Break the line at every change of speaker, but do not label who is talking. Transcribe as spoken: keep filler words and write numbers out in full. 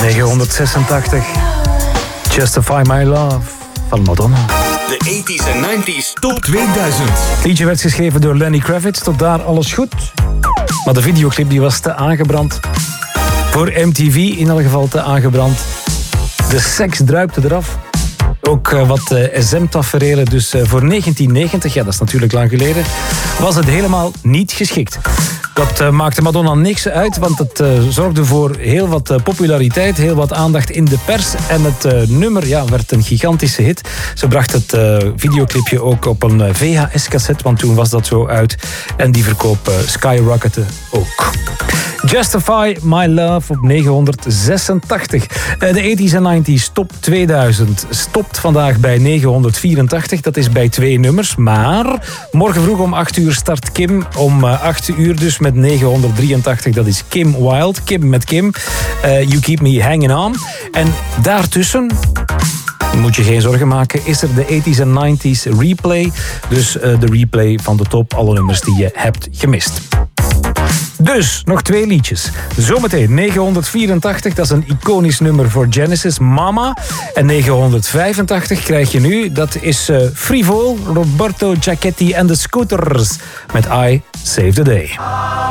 negenhonderdzesentachtig. Justify My Love van Madonna.
De tachtiger en negentiger Top tweeduizend.
Het liedje werd geschreven door Lenny Kravitz. Tot daar alles goed. Maar de videoclip die was te aangebrand. Voor M T V in elk geval te aangebrand. De seks druipte eraf. Ook uh, wat uh, S M-taferelen. Dus uh, voor negentien negentig, ja dat is natuurlijk lang geleden, was het helemaal niet geschikt. Dat uh, maakte Madonna niks uit, want het uh, zorgde voor heel wat uh, populariteit, heel wat aandacht in de pers. En het uh, nummer ja, werd een gigantische hit. Ze bracht het uh, videoclipje ook op een uh, V H S-cassette, want toen was dat zo uit. En die verkoop uh, skyrockette ook. Justify My Love op negenhonderdzesentachtig. De tachtiger en negentiger Top tweeduizend stopt vandaag bij negenhonderdvierentachtig. Dat is bij twee nummers. Maar morgen vroeg om acht uur start Kim. Om acht uur dus met negenhonderddrieëntachtig. Dat is Kim Wilde. Kim met Kim. Uh, You Keep Me Hanging On. En daartussen, moet je geen zorgen maken, is er de tachtiger en negentiger replay. Dus uh, de replay van de top. Alle nummers die je hebt gemist. Dus, nog twee liedjes. Zometeen negenhonderdvierentachtig, dat is een iconisch nummer voor Genesis, Mama. En negenhonderdvijfentachtig krijg je nu, dat is uh, Frivol, Roberto Giachetti en de Scooters met I Save the Day.